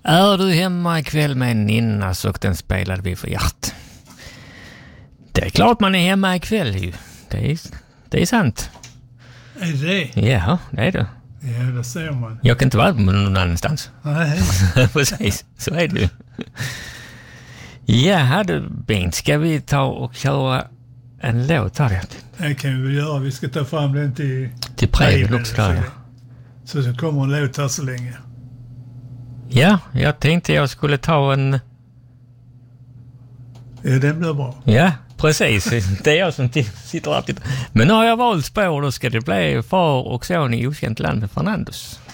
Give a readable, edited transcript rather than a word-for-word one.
Är du hemma ikväll med en ninna så den spelade vi för hjärt. Det är klart man är hemma ikväll ju. Det är sant. Är det? Ja, det är det. Ja, det ser man. Jag kan inte vara någon annanstans. Nej. Precis, så är det ju. Ja, du Bengt, ska vi ta och köra en låt här? Det kan vi göra. Vi ska ta fram den till Preben också där, ja. Så kommer en låt här så länge. Ja, jag tänkte jag skulle ta en... Ja, den blir bra. Ja, precis. Det är jag som sitter där. Men nu har jag valt spår, då ska det bli Far och son i okänt land med Fernandes.